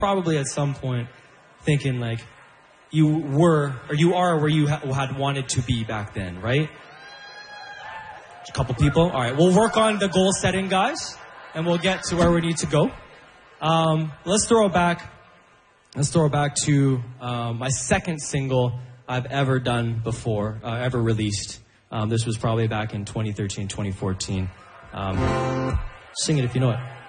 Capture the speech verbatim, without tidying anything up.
probably at some point thinking like you were, or you are where you ha- had wanted to be back then, right? A couple people. All right, we'll work on the goal setting, guys, and we'll get to where we need to go. Um, let's throw it back. Let's throw it back to um, my second single I've ever done before, uh, ever released. Um, this was probably back in twenty thirteen, twenty fourteen. Um, sing it if you know it.